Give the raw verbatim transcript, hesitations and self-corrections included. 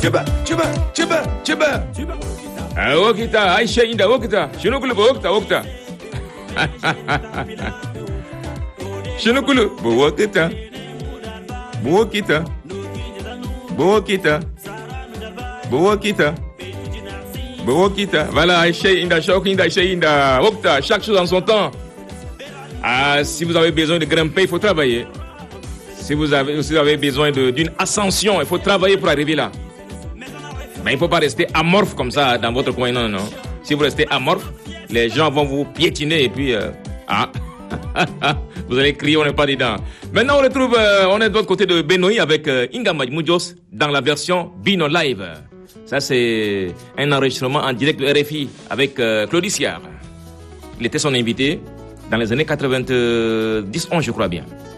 Chuba, chuba, chuba, chuba. Ah, Wokita, Aisha Inda, Wokita. Shinukulu, Wokita, Wokita. Shinukulu, Wokita. Wokita. Wokita. Wokita. Wokita. Voilà, Aisha Inda, Shok Inda, Aisha Inda, Wokita. Chaque chose en son temps. Ah, si vous avez besoin de grimper, il faut travailler. Si vous avez, si vous avez besoin de, d'une ascension, il faut travailler pour arriver là. Mais il ne faut pas rester amorphe comme ça dans votre coin, non, non. Si vous restez amorphe, les gens vont vous piétiner et puis... Euh, ah, vous allez crier, on n'est pas dedans. Maintenant, on retrouve, euh, on est de l'autre côté de Benoît avec euh, Inga Majmoudjos dans la version Bino Live. Ça, c'est un enregistrement en direct de R F I avec euh, Claudie Siard. Il était son invité dans les années quatre-vingt-dix, je crois bien.